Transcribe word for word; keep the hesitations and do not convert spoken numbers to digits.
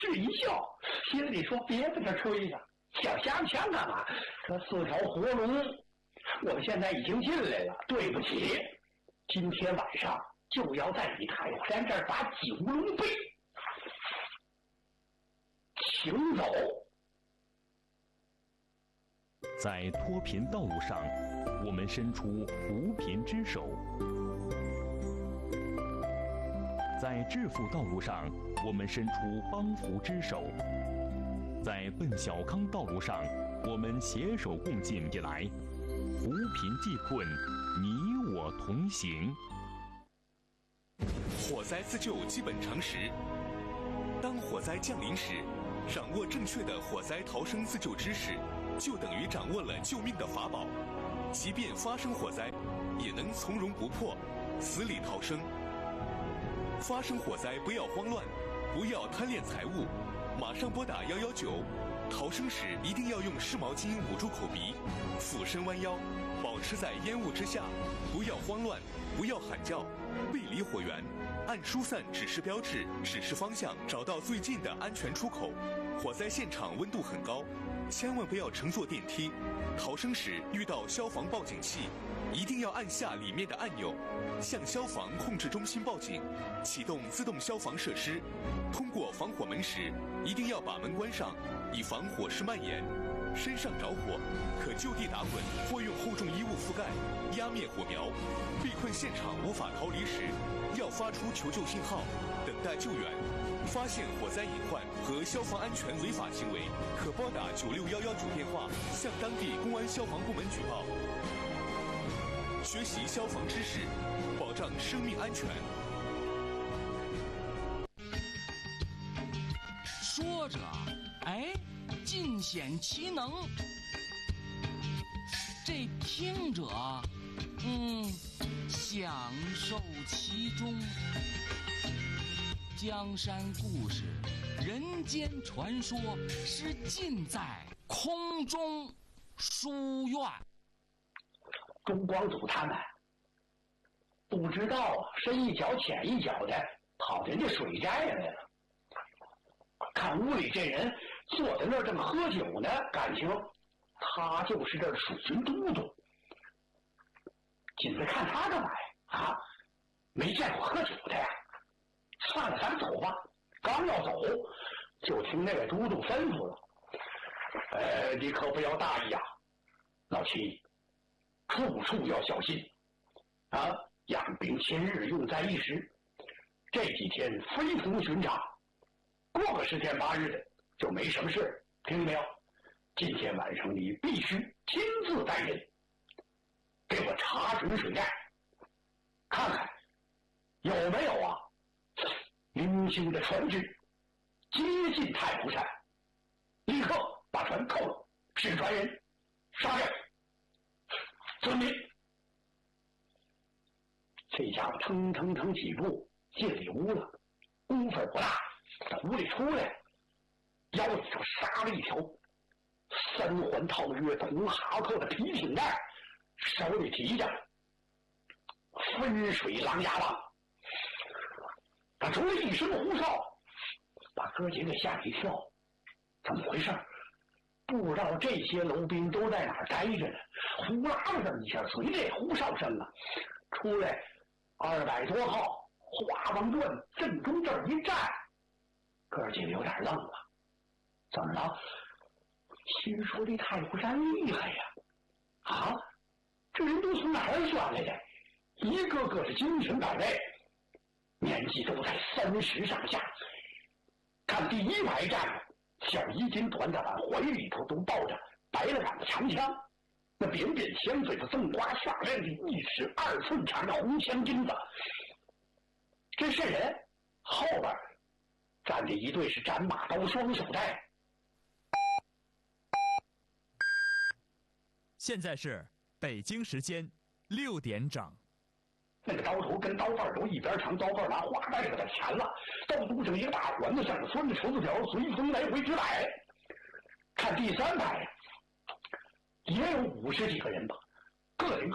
这一笑，心里说别在这吹了，想想想干嘛？这四条活龙，我们现在已经进来了，对不起，今天晚上就要在你太湖山这儿把九龙背请走。 在脱贫道路上，我们伸出扶贫之手；在致富道路上，我们伸出帮扶之手；在奔小康道路上，我们携手共进起来，扶贫济困，你我同行。 火灾自救基本常识：当火灾降临时，掌握正确的火灾逃生自救知识，就等于掌握了救命的法宝。即便发生火灾，也能从容不迫，死里逃生。发生火灾不要慌乱，不要贪恋财物，马上拨打一一九。逃生时一定要用湿毛巾捂住口鼻，俯身弯腰，保持在烟雾之下，不要慌乱，不要喊叫，背离火源，按疏散指示标志指示方向，找到最近的安全出口。火灾现场温度很高，千万不要乘坐电梯。逃生时遇到消防报警器，一定要按下里面的按钮，向消防控制中心报警，启动自动消防设施。通过防火门时，一定要把门关上，以防火势蔓延。身上着火，可就地打滚或用厚重衣物覆盖，压灭火苗。被困现场无法逃离时，要发出求救信号，等待救援。发现火灾隐患和消防安全违法行为，可拨打九六一一九电话向当地公安消防部门举报。学习消防知识，保障生命安全。 说着，哎，尽显其能。这听者，嗯，享受其中。江山故事，人间传说，是尽在空中书院。 钟光祖他们不知道啊，深一脚浅一脚的跑人家水寨来了。看屋里这人坐在那儿正喝酒呢，感情他就是这儿水军都督。紧着看他干嘛呀？啊，没见过喝酒的呀。算了，咱走吧。刚要走，就听那位都督吩咐了：“呃，你可不要大意啊，老七，处处要小心啊！养兵千日，用在一时。这几天非同寻常，过个十天八日的就没什么事，听见没有？今天晚上你必须亲自带人，给我查准水寨，看看有没有啊零星的船只接近太湖山，立刻把船扣了，使船人杀人。遵命。”这家伙腾腾腾几步进里屋了，功夫不大，从屋里出来，腰里头杀了一条三环套约红哈扣的皮挺带，手里提着分水狼牙棒。他除了一声呼哨，把哥几个吓一跳。怎么回事？不知道这些楼兵都在哪儿待着呢？呼啦啦这么一下，随着呼哨声啊，出来二百多号花王段正中这儿一站，哥几个有点愣了。怎么了？心说这太湖山厉害呀！啊，这人都从哪儿选来的？一个个是精神百倍，年纪都在三十上下。看第一排站着小衣襟短打板，怀里头都抱着白了杆的长枪，那扁扁香嘴的锃瓜飒亮的一尺二寸长的红枪钉子。这是人，后边站着一对是斩马刀双手带。 现在是北京时间六点整。 那个刀头跟刀把都一边长，刀把拿花带给他缠了，刀肚上一个大环子，像个拴着绸子条，随风来回直摆。看第三排，也有五十几个人吧，个人